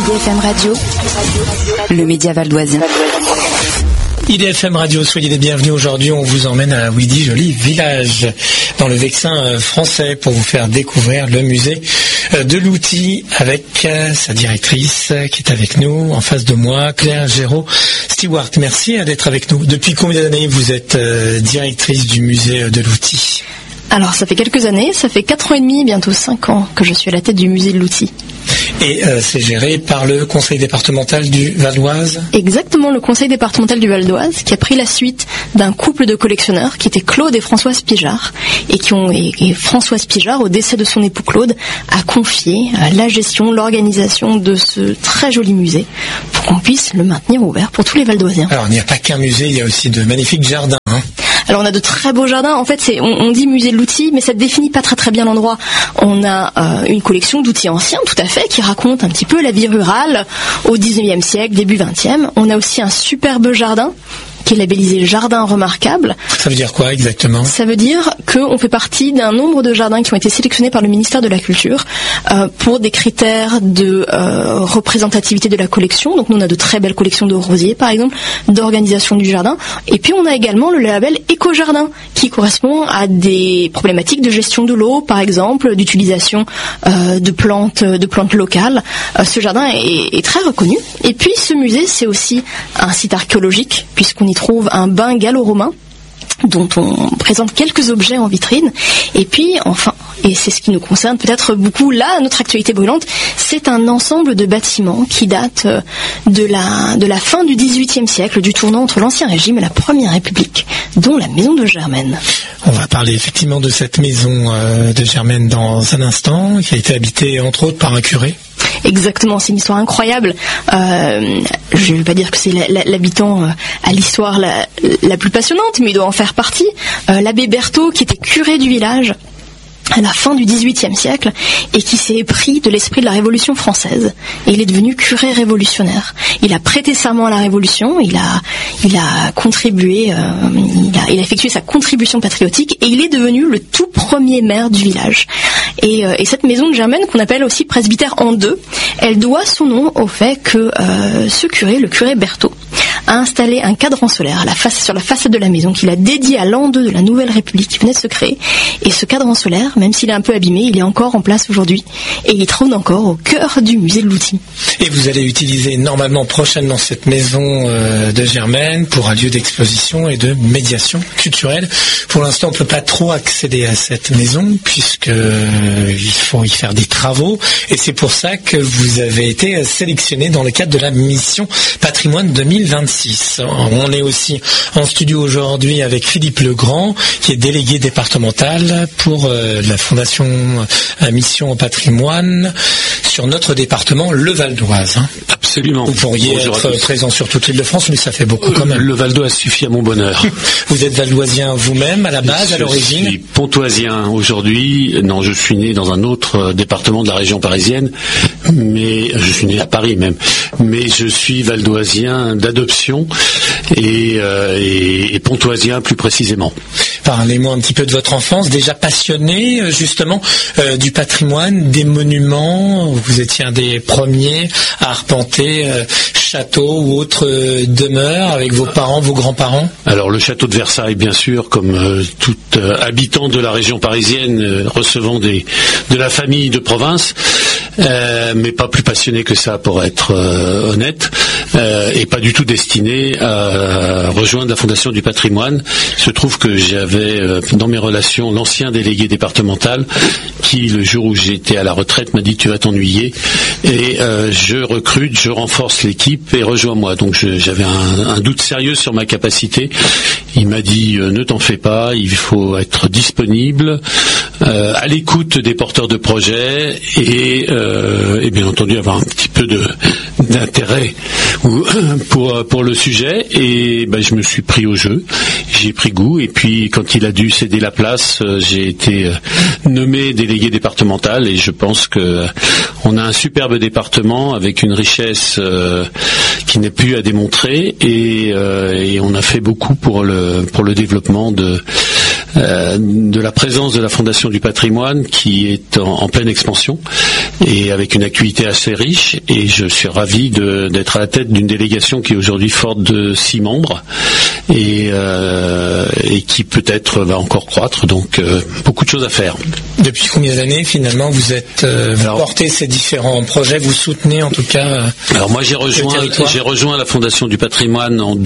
IDFM Radio, le média valdoisien. IDFM Radio, soyez les bienvenus. Aujourd'hui, on vous emmène à Ouidy, joli village, dans le Vexin français, pour vous faire découvrir le musée de l'outil avec sa directrice qui est avec nous, en face de moi, Claire Géraud-Stewart. Merci d'être avec nous. Depuis combien d'années vous êtes directrice du musée de l'outil ? Alors, ça fait quelques années, ça fait 4 ans et demi, bientôt 5 ans que je suis à la tête du musée de l'outil. Et c'est géré par le conseil départemental du Val d'Oise ? Exactement, le conseil départemental du Val d'Oise, qui a pris la suite d'un couple de collectionneurs, qui étaient Claude et Françoise Pijard, et Françoise Pijard, au décès de son époux Claude, a confié la gestion, l'organisation de ce très joli musée, pour qu'on puisse le maintenir ouvert pour tous les Valdoisiens. Alors, il n'y a pas qu'un musée, il y a aussi de magnifiques jardins, hein. Alors on a de très beaux jardins. En fait, on dit musée de l'outil, mais ça ne définit pas très bien l'endroit. On a une collection d'outils anciens, tout à fait, qui raconte un petit peu la vie rurale au 19e siècle, début 20e. On a aussi un superbe jardin qui est labellisé Jardin Remarquable. Ça veut dire quoi exactement ? Ça veut dire qu'on fait partie d'un nombre de jardins qui ont été sélectionnés par le ministère de la Culture pour des critères de représentativité de la collection. Donc nous on a de très belles collections de rosiers par exemple, d'organisation du jardin. Et puis on a également le label Éco-Jardin qui correspond à des problématiques de gestion de l'eau par exemple, d'utilisation de plantes locales. Ce jardin est très reconnu. Et puis ce musée c'est aussi un site archéologique puisqu'on y trouve un bain gallo-romain dont on présente quelques objets en vitrine. Et puis, enfin, et c'est ce qui nous concerne peut-être beaucoup là, notre actualité brûlante, c'est un ensemble de bâtiments qui datent de la fin du XVIIIe siècle, du tournant entre l'Ancien Régime et la Première République, dont la maison de Germaine. On va parler effectivement de cette maison de Germaine dans un instant, qui a été habitée entre autres par un curé. Exactement, c'est une histoire incroyable. Je ne vais pas dire que c'est l'habitant à l'histoire la plus passionnante, mais il doit en faire partie. L'abbé Berthaud, qui était curé du village à la fin du XVIIIe siècle et qui s'est épris de l'esprit de la Révolution française. Et il est devenu curé révolutionnaire. Il a prêté serment à la Révolution, il a contribué, il a effectué sa contribution patriotique et il est devenu le tout premier maire du village. Et cette maison de Germaine, qu'on appelle aussi presbytère en deux, elle doit son nom au fait que ce curé, le curé Berthaud, a installé un cadran solaire sur la façade de la maison qu'il a dédié à l'an 2 de la Nouvelle République qui venait de se créer. Et ce cadran solaire, même s'il est un peu abîmé, il est encore en place aujourd'hui. Et il trône encore au cœur du musée de l'outil. Et vous allez utiliser normalement prochainement cette maison de Germaine pour un lieu d'exposition et de médiation culturelle. Pour l'instant, on ne peut pas trop accéder à cette maison puisqu'il faut y faire des travaux. Et c'est pour ça que vous avez été sélectionné dans le cadre de la mission Patrimoine 2026. On est aussi en studio aujourd'hui avec Philippe Legrand, qui est délégué départemental pour la Fondation Mission Patrimoine sur notre département, le Val d'Oise. Absolument. Vous pourriez être présent sur toute l'Île-de-France, mais ça fait beaucoup quand même. Le Val d'Oise suffit à mon bonheur. Vous êtes valdoisien vous-même, à la base, à l'origine ? Je suis pontoisien aujourd'hui. Non, je suis né dans un autre département de la région parisienne, mais je suis né à Paris même. Mais je suis valdoisien d'adoption et pontoisien plus précisément. Parlez-moi un petit peu de votre enfance, déjà passionné justement du patrimoine, des monuments. Vous étiez un des premiers à arpenter châteaux ou autres demeures avec vos parents, vos grands-parents. Alors le château de Versailles, bien sûr, comme tout habitant de la région parisienne recevant de la famille de province, mais pas plus passionné que ça pour être honnête, et pas du tout destiné à rejoindre la Fondation du patrimoine. Il se trouve que j'avais dans mes relations l'ancien délégué départemental qui, le jour où j'étais à la retraite, m'a dit tu vas t'ennuyer et je recrute, je renforce l'équipe et rejoins-moi. Donc j'avais un doute sérieux sur ma capacité. Il m'a dit ne t'en fais pas, il faut être disponible, à l'écoute des porteurs de projets et bien entendu avoir un petit peu d'intérêt pour le sujet. Et je me suis pris au jeu, j'ai pris goût et puis quand il a dû céder la place, j'ai été nommé délégué départemental et je pense que on a un superbe département avec une richesse qui n'est plus à démontrer et on a fait beaucoup pour le développement de la présence de la Fondation du patrimoine qui est en pleine expansion et avec une activité assez riche, et je suis ravi d'être à la tête d'une délégation qui est aujourd'hui forte de 6 membres et qui peut-être va encore croître, donc beaucoup de choses à faire. Depuis combien d'années finalement vous portez ces différents projets, vous soutenez en tout cas alors moi j'ai rejoint la Fondation du patrimoine en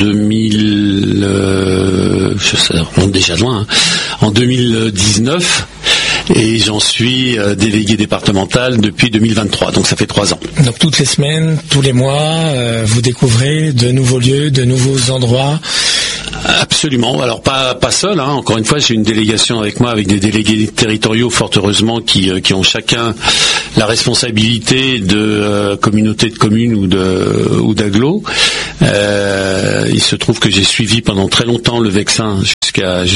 2019 et j'en suis délégué départemental depuis 2023, donc ça fait 3 ans. Donc toutes les semaines, tous les mois, vous découvrez de nouveaux lieux, de nouveaux endroits. Absolument. Alors pas seul, hein. Encore une fois, j'ai une délégation avec moi, avec des délégués territoriaux, fort heureusement, qui ont chacun la responsabilité de communauté de communes ou d'agglo. Il se trouve que j'ai suivi pendant très longtemps le Vexin jusqu'à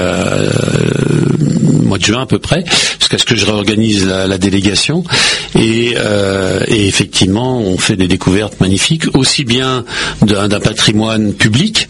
mois de juin à peu près, jusqu'à ce que je réorganise la délégation. Et effectivement, on fait des découvertes magnifiques, aussi bien d'un patrimoine public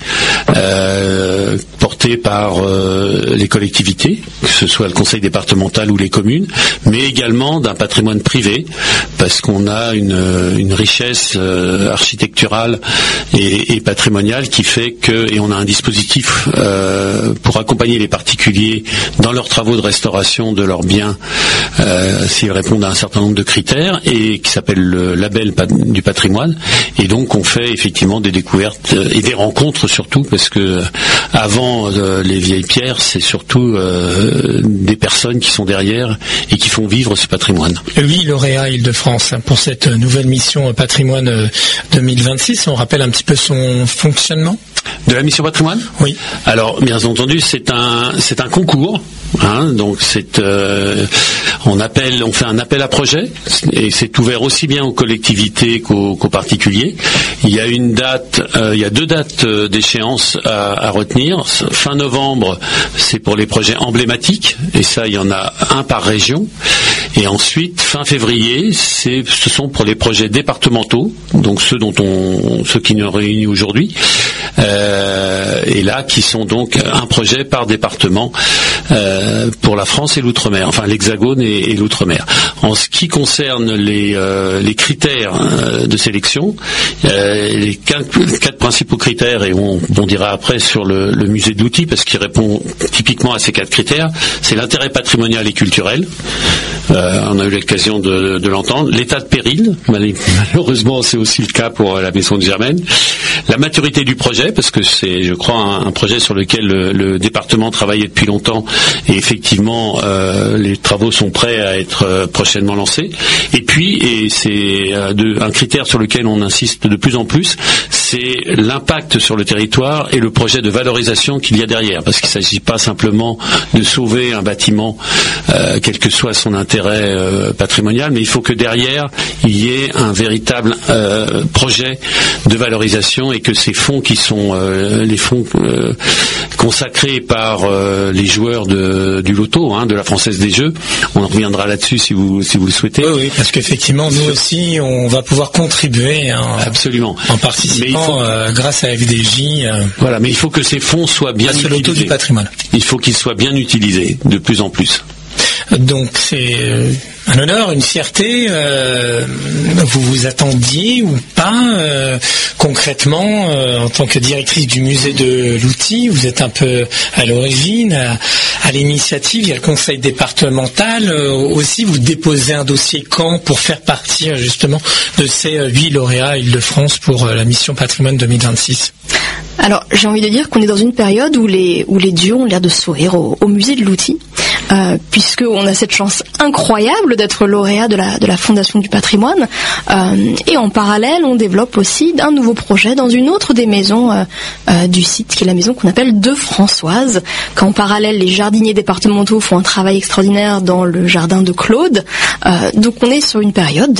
porté par les collectivités, que ce soit le conseil départemental ou les communes, mais également d'un patrimoine privé, parce qu'on a une richesse architecturale et patrimoniale qui fait que, et on a un dispositif pour accompagner les particuliers dans leurs travaux de restauration de leurs biens s'ils répondent à un certain nombre de critères, et qui s'appelle le label du patrimoine. Et donc on fait effectivement des découvertes et des rencontres surtout, parce que avant les vieilles pierres, c'est surtout des personnes qui sont derrière et qui font vivre ce patrimoine. 8 lauréats Île-de-France pour cette nouvelle mission patrimoine 2026. On rappelle un petit peu son fonctionnement de la mission patrimoine ? Oui. Alors bien entendu, c'est un concours. Donc on fait un appel à projet, et c'est ouvert aussi bien aux collectivités qu'aux particuliers. Il y a 2 dates d'échéance à retenir. Fin novembre, c'est pour les projets emblématiques, et ça, il y en a un par région. Et ensuite, fin février, ce sont pour les projets départementaux, donc ceux qui nous réunissent aujourd'hui, et là, qui sont donc un projet par département pour la France et l'outre-mer, enfin l'Hexagone et l'outre-mer. En ce qui concerne les critères de sélection, les 4 principaux critères, et on dira après sur le musée de l'outil, parce qu'il répond typiquement à ces 4 critères, c'est l'intérêt patrimonial et culturel. On a eu l'occasion de l'entendre. L'état de péril, malheureusement c'est aussi le cas pour la maison de Germaine. La maturité du projet, parce que c'est, je crois, un projet sur lequel le département travaillait depuis longtemps, et effectivement les travaux sont prêts à être prochainement lancés. Et puis, et c'est un critère sur lequel on insiste de plus en plus, c'est l'impact sur le territoire et le projet de valorisation qu'il y a derrière, parce qu'il ne s'agit pas simplement de sauver un bâtiment, quel que soit son intérêt patrimonial, mais il faut que derrière il y ait un véritable projet de valorisation, et que ces fonds qui sont les fonds consacrés par les joueurs du loto, de la Française des Jeux, on reviendra là-dessus si vous le souhaitez. Oui, parce qu'effectivement nous aussi on va pouvoir contribuer absolument en participant grâce à FDJ. Voilà, mais il faut que ces fonds soient bien utilisés. Loto du patrimoine. Il faut qu'ils soient bien utilisés de plus en plus. Donc c'est un honneur, une fierté. Vous vous attendiez ou pas concrètement en tant que directrice du musée de l'outil, vous êtes un peu à l'origine, à l'initiative. Il y a le conseil départemental aussi. Vous déposez un dossier quand pour faire partie justement de ces 8 lauréats Île-de-France pour la mission patrimoine 2026? Alors j'ai envie de dire qu'on est dans une période où les dieux ont l'air de sourire au musée de l'outil. Puisqu'on a cette chance incroyable d'être lauréat de la Fondation du patrimoine, et en parallèle on développe aussi un nouveau projet dans une autre des maisons du site, qui est la maison qu'on appelle de Françoise, qu'en parallèle les jardiniers départementaux font un travail extraordinaire dans le jardin de Claude. Donc on est sur une période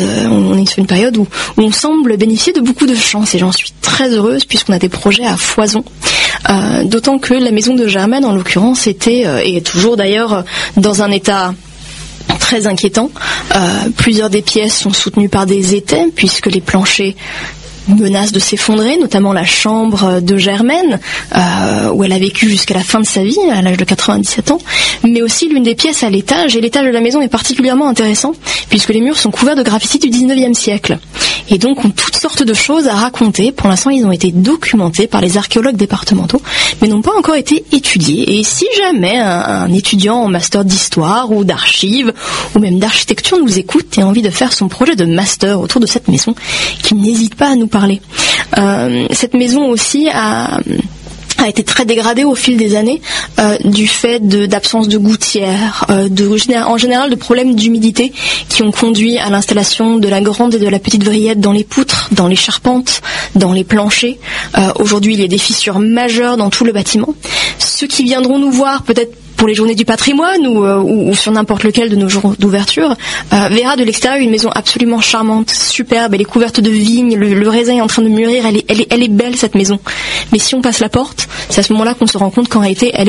où on semble bénéficier de beaucoup de chance, et j'en suis très heureuse puisqu'on a des projets à foison. D'autant que la maison de Germaine, en l'occurrence, était et est toujours d'ailleurs dans un état très inquiétant. Plusieurs des pièces sont soutenues par des étais, puisque les planchers menacent de s'effondrer, notamment la chambre de Germaine, où elle a vécu jusqu'à la fin de sa vie, à l'âge de 97 ans, mais aussi l'une des pièces à l'étage, et l'étage de la maison est particulièrement intéressant, puisque les murs sont couverts de graffitis du 19e siècle, et donc ont toutes sortes de choses à raconter. Pour l'instant, ils ont été documentés par les archéologues départementaux, mais n'ont pas encore été étudiés, et si jamais un étudiant en master d'histoire, ou d'archives, ou même d'architecture nous écoute et a envie de faire son projet de master autour de cette maison, qu'il n'hésite pas à nous parler. Cette maison aussi a été très dégradée au fil des années du fait d'absence de gouttières, en général de problèmes d'humidité qui ont conduit à l'installation de la grande et de la petite vrillette dans les poutres, dans les charpentes, dans les planchers. Aujourd'hui, il y a des fissures majeures dans tout le bâtiment. Ceux qui viendront nous voir, peut-être pour les journées du patrimoine ou sur n'importe lequel de nos jours d'ouverture, verra de l'extérieur une maison absolument charmante, superbe. Elle est couverte de vignes, le raisin est en train de mûrir, elle est belle cette maison. Mais si on passe la porte, c'est à ce moment-là qu'on se rend compte qu'en réalité elle